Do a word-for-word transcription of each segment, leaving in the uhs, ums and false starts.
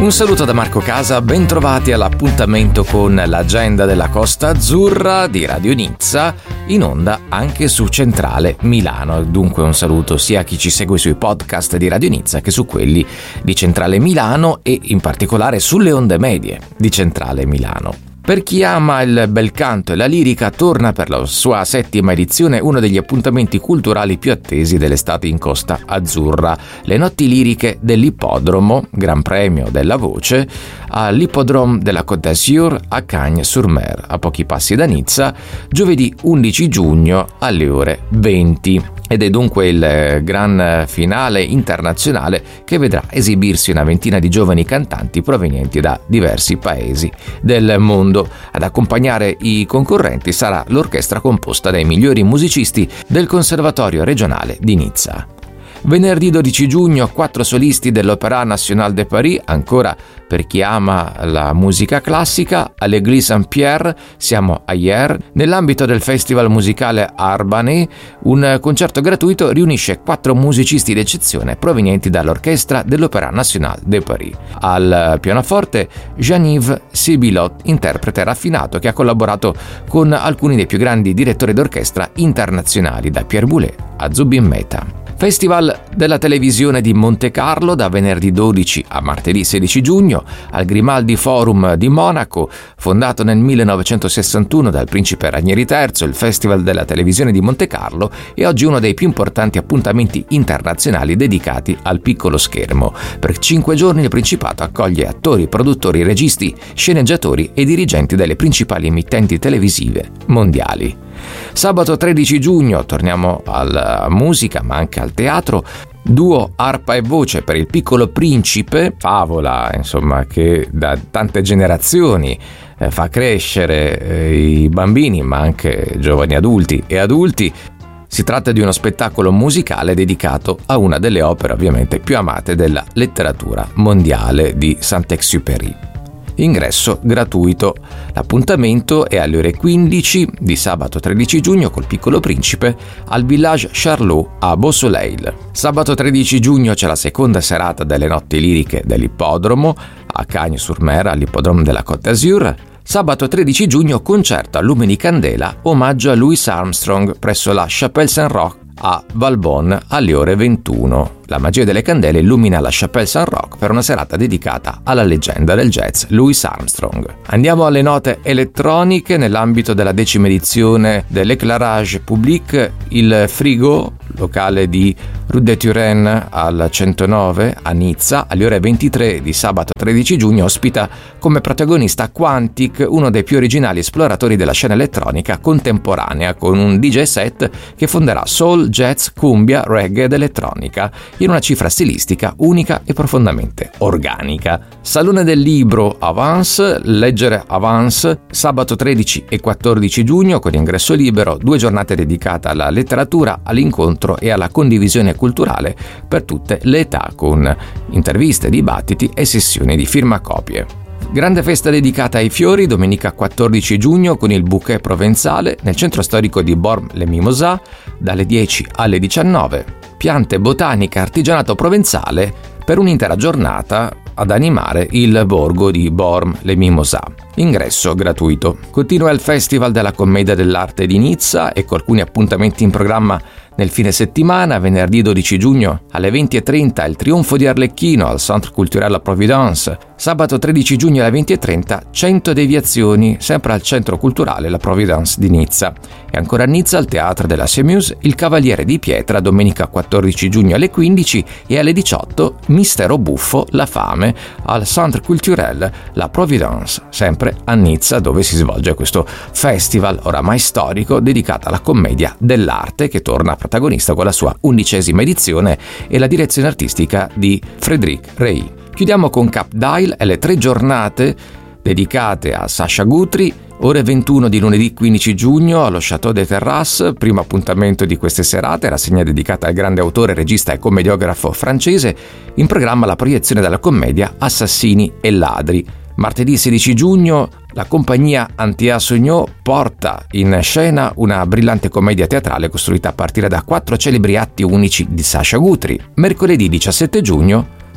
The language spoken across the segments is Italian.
Un saluto da Marco Casa, bentrovati all'appuntamento con l'agenda della Costa Azzurra di Radio Nizza, in onda anche su Centrale Milano. Dunque un saluto sia a chi ci segue sui podcast di Radio Nizza che su quelli di Centrale Milano e in particolare sulle onde medie di Centrale Milano. Per chi ama il bel canto e la lirica, torna per la sua settima edizione uno degli appuntamenti culturali più attesi dell'estate in Costa Azzurra, le notti liriche dell'Ippodromo, Gran Premio della Voce, all'Ippodrome della Côte d'Azur a Cagnes-sur-Mer, a pochi passi da Nizza, giovedì undici giugno alle ore venti. Ed è dunque il gran finale internazionale che vedrà esibirsi una ventina di giovani cantanti provenienti da diversi paesi del mondo. Ad accompagnare i concorrenti sarà l'orchestra composta dai migliori musicisti del Conservatorio regionale di Nizza. Venerdì dodici giugno, quattro solisti dell'Opéra National de Paris, ancora per chi ama la musica classica, all'Église Saint-Pierre, siamo a Hier. Nell'ambito del festival musicale Arbanais, un concerto gratuito riunisce quattro musicisti d'eccezione provenienti dall'orchestra dell'Opéra National de Paris. Al pianoforte, Jean-Yves Sibilot, interprete raffinato che ha collaborato con alcuni dei più grandi direttori d'orchestra internazionali, da Pierre Boulez a Zubin Mehta. Festival della televisione di Monte Carlo da venerdì dodici a martedì sedici giugno al Grimaldi Forum di Monaco. Fondato nel millenovecentosessantuno dal principe Ranieri terzo, il Festival della televisione di Monte Carlo è oggi uno dei più importanti appuntamenti internazionali dedicati al piccolo schermo. Per cinque giorni il Principato accoglie attori, produttori, registi, sceneggiatori e dirigenti delle principali emittenti televisive mondiali. Sabato tredici giugno torniamo alla musica ma anche al teatro. Duo arpa e voce per il Piccolo Principe, favola insomma che da tante generazioni eh, fa crescere eh, i bambini ma anche giovani adulti e adulti. Si tratta di uno spettacolo musicale dedicato a una delle opere ovviamente più amate della letteratura mondiale di Saint-Exupéry. Ingresso gratuito. L'appuntamento è alle ore quindici di sabato tredici giugno col Piccolo Principe al Village Charlot a Beausoleil. Sabato tredici giugno c'è la seconda serata delle notti liriche dell'Ippodromo a Cagnes-sur-Mer all'Ippodrome della Côte d'Azur. Sabato tredici giugno concerto a Lumini Candela, omaggio a Louis Armstrong presso la Chapelle Saint-Roch a Valbonne alle ore ventuno. La magia delle candele illumina la Chapelle Saint-Roch per una serata dedicata alla leggenda del jazz Louis Armstrong. Andiamo alle note elettroniche. Nell'ambito della decima edizione dell'Éclairage Public, il Frigo, locale di Rue de Turenne al centonove a Nizza, alle ore ventitré di sabato tredici giugno ospita come protagonista Quantic, uno dei più originali esploratori della scena elettronica contemporanea, con un D J set che fonderà soul, jazz, cumbia, reggae ed elettronica in una cifra stilistica unica e profondamente organica. Salone del libro Avance, leggere Avance, sabato tredici e quattordici giugno con ingresso libero, due giornate dedicate alla letteratura, all'incontro e alla condivisione culturale per tutte le età, con interviste, dibattiti e sessioni di firmacopie. Grande festa dedicata ai fiori, domenica quattordici giugno con il Bouquet Provenzale nel centro storico di Bormes-les-Mimosas dalle dieci alle diciannove. Piante, botanica, artigianato provenzale per un'intera giornata ad animare il borgo di Bormes-les-Mimosas. Ingresso gratuito. Continua il Festival della Commedia dell'Arte di Nizza e con alcuni appuntamenti in programma nel fine settimana. Venerdì dodici giugno alle venti e trenta il Trionfo di Arlecchino al Centre Culturel La Providence. Sabato tredici giugno alle venti e trenta cento deviazioni, sempre al Centro Culturale La Providence di Nizza. E ancora a Nizza al Teatro della Semeuse Il Cavaliere di Pietra, domenica quattordici giugno alle quindici e alle diciotto Mistero Buffo, La Fame al Centre Culturel La Providence, sempre a Nizza, dove si svolge questo festival oramai storico dedicato alla commedia dell'arte, che torna protagonista con la sua undicesima edizione e la direzione artistica di Frédéric Rey. Chiudiamo con Cap d'Ail e le tre giornate dedicate a Sacha Guitry. Ore ventuno di lunedì quindici giugno allo Château des Terrasses, primo appuntamento di queste serate, rassegna dedicata al grande autore, regista e commediografo francese. In programma la proiezione della commedia Assassini e ladri. Martedì sedici giugno la compagnia Antia Sogno porta in scena una brillante commedia teatrale costruita a partire da quattro celebri atti unici di Sacha Guitry. Mercoledì diciassette giugno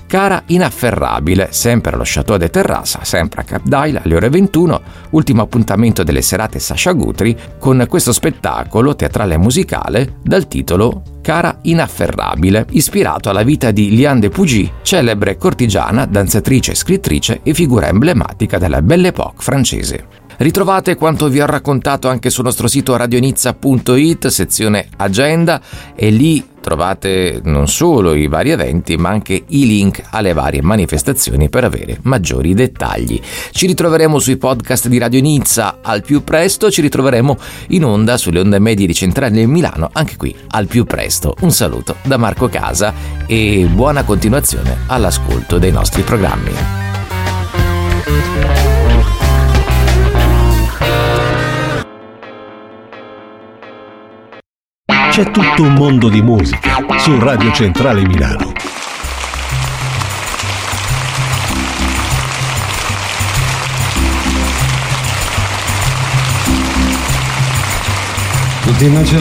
Cara inafferrabile, sempre allo Château de Terrassa, sempre a Cap d'Ail, alle ore ventuno, ultimo appuntamento delle serate Sacha Guitry con questo spettacolo teatrale e musicale dal titolo Cara inafferrabile, ispirato alla vita di Liane de Pougy, celebre cortigiana, danzatrice, scrittrice e figura emblematica della Belle Époque francese. Ritrovate quanto vi ho raccontato anche sul nostro sito radionizza punto it, sezione agenda, e lì trovate non solo i vari eventi ma anche i link alle varie manifestazioni per avere maggiori dettagli. Ci ritroveremo sui podcast di Radio Nizza al più presto, ci ritroveremo in onda sulle onde medie di Centrale Milano anche qui al più presto. Un saluto da Marco Casa e buona continuazione all'ascolto dei nostri programmi. C'è tutto un mondo di musica su Radio Centrale Milano. L'ultima